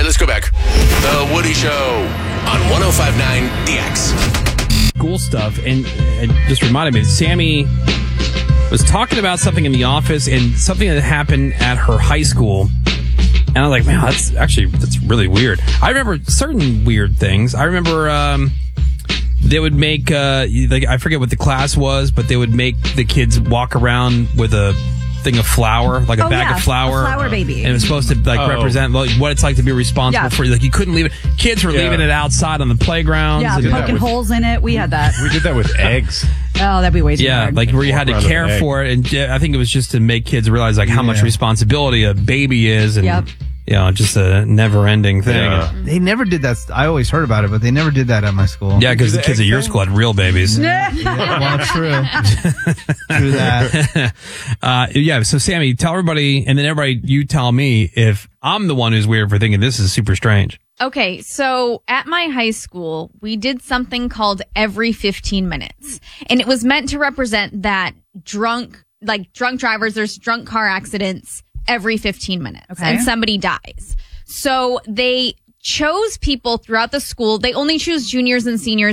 let's go back. The Woody Show on 105.9 DX. School stuff, and it just reminded me, Sammy was talking about something in the office and something that happened at her high school. And I was like, man, that's really weird. I remember certain weird things. I remember they would make, I forget what the class was, but they would make the kids walk around with a thing of flour, like a bag of flour. A flour baby. And it was supposed to represent what it's like to be responsible for. Like you couldn't leave it. Kids were leaving it outside on the playgrounds. Yeah, and poking holes in it. We had that. We did that with eggs. Oh, that'd be way too hard. like where you had to care for it. And I think it was just to make kids realize like how much responsibility a baby is. And just a never-ending thing. Yeah. They never did that. I always heard about it, but they never did that at my school. Yeah, because the kids at your school had real babies. Well, true. True that. So Sammy, tell everybody, and then everybody, you tell me if I'm the one who's weird for thinking this is super strange. Okay, so at my high school, we did something called every 15 minutes. And it was meant to represent that drunk drivers, there's drunk car accidents every 15 minutes and somebody dies. So they chose people throughout the school. They only choose juniors and seniors